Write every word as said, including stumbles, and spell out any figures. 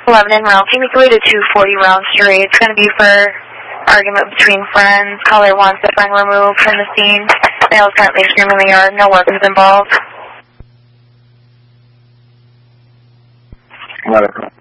Lebanon round. Can we go to two forty Round Street? It's going to be for argument between friends. Caller wants the friend removed from the scene. Male is currently screaming in the yard. No weapons involved. Medical.